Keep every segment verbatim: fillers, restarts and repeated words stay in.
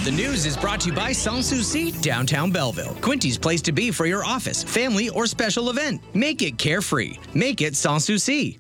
The news is brought to you by Sans Souci, downtown Belleville. Quinty's place to be for your office, family, or special event. Make it carefree. Make it Sans Souci.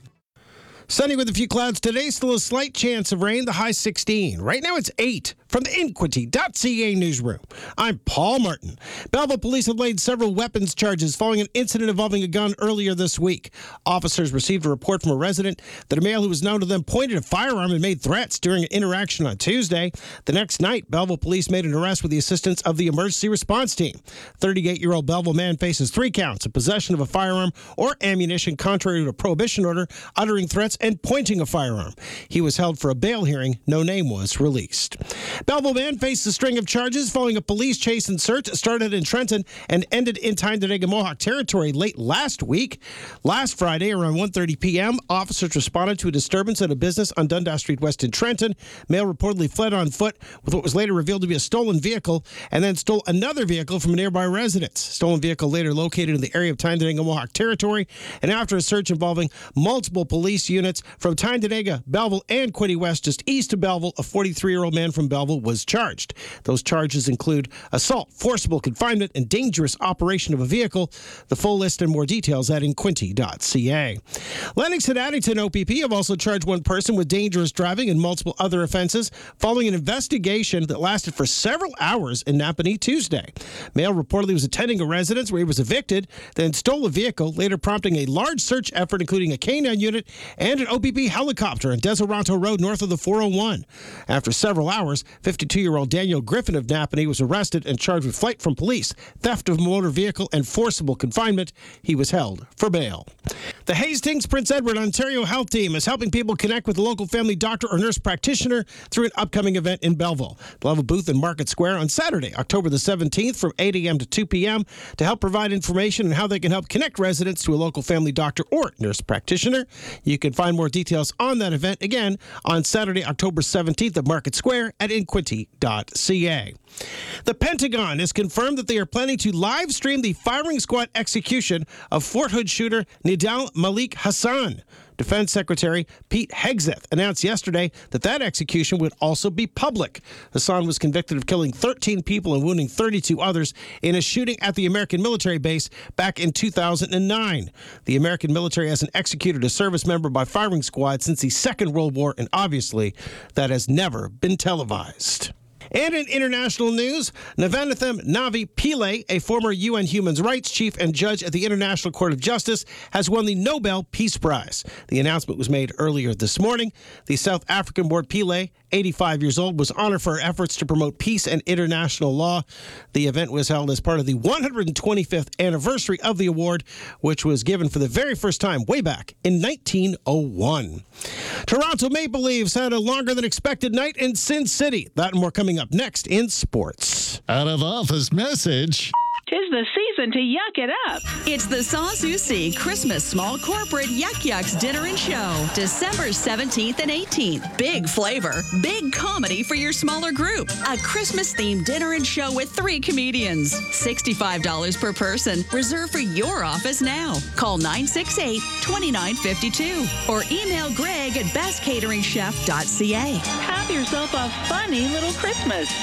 Sunny with a few clouds today. Still a slight chance of rain. The high sixteen. Right now it's eight. From the Inquity dot C A newsroom, I'm Paul Martin. Belleville police have laid several weapons charges following an incident involving a gun earlier this week. Officers received a report from a resident that a male who was known to them pointed a firearm and made threats during an interaction on Tuesday. The next night, Belleville police made an arrest with the assistance of the emergency response team. thirty-eight-year-old Belleville man faces three counts of possession of a firearm or ammunition contrary to a prohibition order, uttering threats, and pointing a firearm. He was held for a bail hearing. No name was released. Belleville man faced a string of charges following a police chase and search started in Trenton and ended in Tyndall Mohawk territory late last week. Last Friday, around one thirty p.m., officers responded to a disturbance at a business on Dundas Street West in Trenton. Male reportedly fled on foot with what was later revealed to be a stolen vehicle and then stole another vehicle from a nearby residence. Stolen vehicle later located in the area of Tyndall Mohawk territory, and after a search involving multiple police units from Tyndall, Belleville, and Quinte West, just east of Belleville, a forty-three-year-old man from Belleville was charged. Those charges include assault, forcible confinement, and dangerous operation of a vehicle. The full list and more details at Inquity dot C A. Lennox and Addington O P P have also charged one person with dangerous driving and multiple other offenses following an investigation that lasted for several hours in Napanee Tuesday. Male reportedly was attending a residence where he was evicted, then stole a vehicle, later prompting a large search effort including a K nine unit and an O P P helicopter on Deseronto Road north of the four oh one. After several hours, fifty-two-year-old Daniel Griffin of Napanee was arrested and charged with flight from police, theft of a motor vehicle, and forcible confinement. He was held for bail. The Hastings Prince Edward Ontario Health Team is helping people connect with a local family doctor or nurse practitioner through an upcoming event in Belleville. They'll have a booth in Market Square on Saturday, October the seventeenth from eight a.m. to two p.m. to help provide information on how they can help connect residents to a local family doctor or nurse practitioner. You can find more details on that event again on Saturday, October seventeenth at Market Square at Inquity dot C A. The Pentagon has confirmed that they are planning to live stream the firing squad execution of Fort Hood shooter Nidal Malik Hassan. Defense Secretary Pete Hegseth announced yesterday that that execution would also be public. Hassan was convicted of killing thirteen people and wounding thirty-two others in a shooting at the American military base back in two thousand nine. The American military hasn't executed a service member by firing squad since the Second World War, and obviously that has never been televised. And in international news, Navanathan Navi Pillay, a former U N Human Rights chief and judge at the International Court of Justice, has won the Nobel Peace Prize. The announcement was made earlier this morning. The South African-born Pillay, eighty-five years old, was honored for her efforts to promote peace and international law. The event was held as part of the one hundred twenty-fifth anniversary of the award, which was given for the very first time way back in nineteen oh one. Toronto Maple Leafs had a longer than expected night in Sin City. That and more coming up next in sports. Out of office message. 'Tis the season to yuck it up. It's the Sans Souci Christmas Small Corporate Yuck Yucks Dinner and Show, December seventeenth and eighteenth. Big flavor, big comedy for your smaller group. A Christmas-themed dinner and show with three comedians. sixty-five dollars per person. Reserve for your office now. Call nine six eight, two nine five two or email Greg at best catering chef dot c a. Have yourself a funny little Christmas.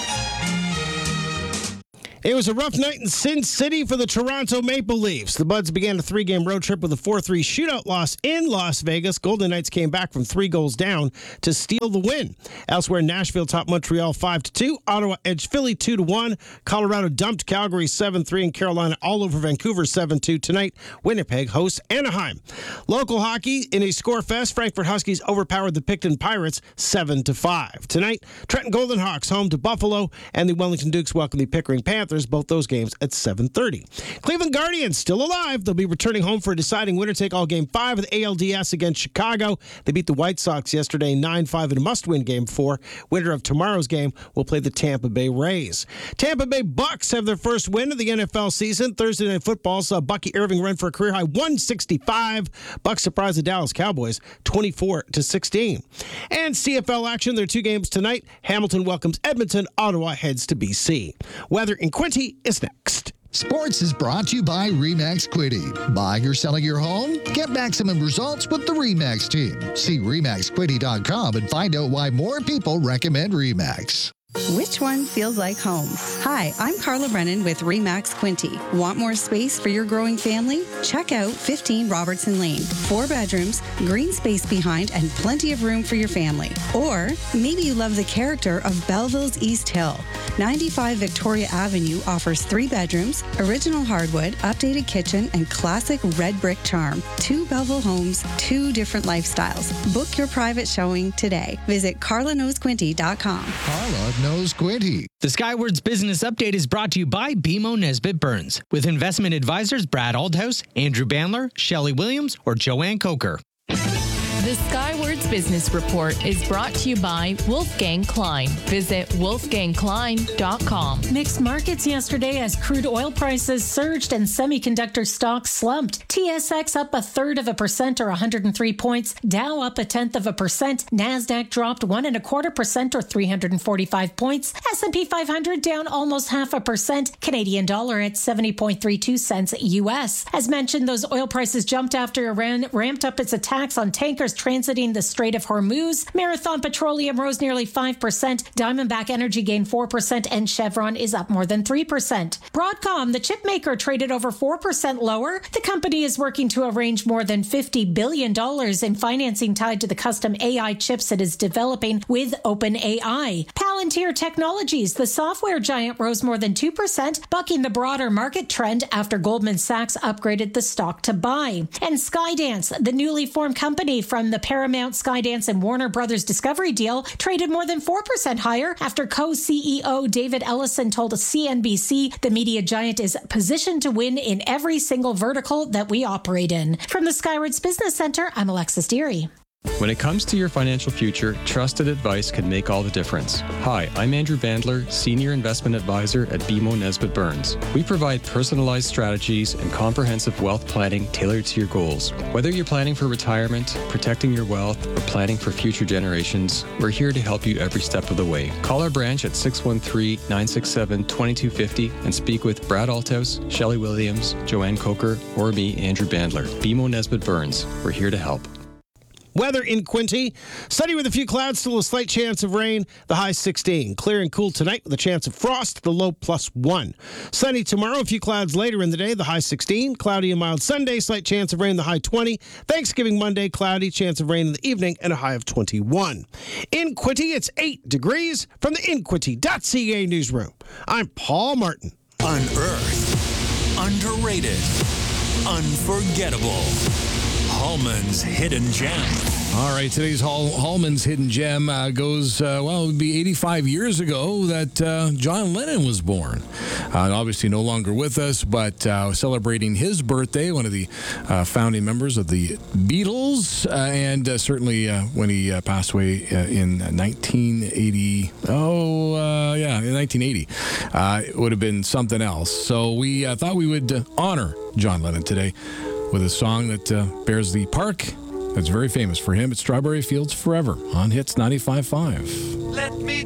It was a rough night in Sin City for the Toronto Maple Leafs. The Buds began a three-game road trip with a four three shootout loss in Las Vegas. Golden Knights came back from three goals down to steal the win. Elsewhere, Nashville topped Montreal five to two. Ottawa edged Philly two to one. Colorado dumped Calgary seven three. And Carolina all over Vancouver seven two. Tonight, Winnipeg hosts Anaheim. Local hockey in a score fest, Frankfurt Huskies overpowered the Picton Pirates seven to five. Tonight, Trenton Golden Hawks home to Buffalo, and the Wellington Dukes welcome the Pickering Panthers. Both those games at seven thirty. Cleveland Guardians still alive. They'll be returning home for a deciding winner-take-all Game five of the A L D S against Chicago. They beat the White Sox yesterday nine five in a must-win Game four. Winner of tomorrow's game will play the Tampa Bay Rays. Tampa Bay Bucks have their first win of the N F L season. Thursday Night Football saw Bucky Irving run for a career-high one sixty-five. Bucks surprised the Dallas Cowboys twenty-four to sixteen. And C F L action, there are two games tonight. Hamilton welcomes Edmonton. Ottawa heads to B C. Weather in Quinte is next. Sports is brought to you by RE/MAX Quinte. Buying or selling your home? Get maximum results with the RE/MAX team. See re max quinte dot com and find out why more people recommend RE/MAX. Which one feels like home? Hi, I'm Carla Brennan with Remax Quinte. Want more space for your growing family? Check out fifteen Robertson Lane. Four bedrooms, green space behind, and plenty of room for your family. Or maybe you love the character of Belleville's East Hill. ninety-five Victoria Avenue offers three bedrooms, original hardwood, updated kitchen, and classic red brick charm. Two Belleville homes, two different lifestyles. Book your private showing today. Visit carla knows quinte dot com. Carla knows Quinte. The Skywards Business Update is brought to you by B M O Nesbitt Burns, with investment advisors Brad Althouse, Andrew Bandler, Shelley Williams, or Joanne Coker. The Skywards Business Report is brought to you by Wolfgang Klein. Visit wolfgang klein dot com. Mixed markets yesterday as crude oil prices surged and semiconductor stocks slumped. T S X up a third of a percent or one hundred three points. Dow up a tenth of a percent. NASDAQ dropped one and a quarter percent or three hundred forty-five points. S and P five hundred down almost half a percent. Canadian dollar at seventy point three two cents U S. As mentioned, those oil prices jumped after Iran ramped up its attacks on tankers transiting the Strait of Hormuz. Marathon Petroleum rose nearly five percent. Diamondback Energy gained four percent, and Chevron is up more than three percent. Broadcom, the chip maker, traded over four percent lower. The company is working to arrange more than fifty billion dollars in financing tied to the custom A I chips it is developing with OpenAI. Palantir Technologies, the software giant, rose more than two percent, bucking the broader market trend after Goldman Sachs upgraded the stock to buy. And Skydance, the newly formed company from the Paramount, Skydance, and Warner Brothers Discovery deal, traded more than four percent higher after co-C E O David Ellison told C N B C the media giant is positioned to win in every single vertical that we operate in. From the Skywards Business Center, I'm Alexis Deary. When it comes to your financial future, trusted advice can make all the difference. Hi, I'm Andrew Bandler, Senior Investment Advisor at B M O Nesbitt Burns. We provide personalized strategies and comprehensive wealth planning tailored to your goals. Whether you're planning for retirement, protecting your wealth, or planning for future generations, we're here to help you every step of the way. Call our branch at six one three, nine six seven, two two five zero and speak with Brad Althouse, Shelley Williams, Joanne Coker, or me, Andrew Bandler. B M O Nesbitt Burns. We're here to help. Weather in Quinte. Sunny with a few clouds, still a slight chance of rain. The high sixteen. Clear and cool tonight with a chance of frost. The low plus one. Sunny tomorrow, a few clouds later in the day. The high sixteen. Cloudy and mild Sunday, slight chance of rain. The high twenty. Thanksgiving Monday, cloudy, chance of rain in the evening, and a high of twenty-one. In Quinte, it's eight degrees. From the in quinte dot c a newsroom, I'm Paul Martin. Unearthed, underrated, unforgettable. Hallman's Hidden Gem. All right, today's Hall, Hallman's Hidden Gem uh, goes, uh, well, it would be eighty-five years ago that uh, John Lennon was born. Uh, obviously no longer with us, but uh, celebrating his birthday, one of the uh, founding members of the Beatles, uh, and uh, certainly uh, when he uh, passed away uh, in nineteen eighty. Oh, uh, yeah, in nineteen eighty. Uh, it would have been something else. So we uh, thought we would uh, honor John Lennon today with a song that uh, bears the park that's very famous for him. It's Strawberry Fields Forever on Hits ninety-five point five. Let me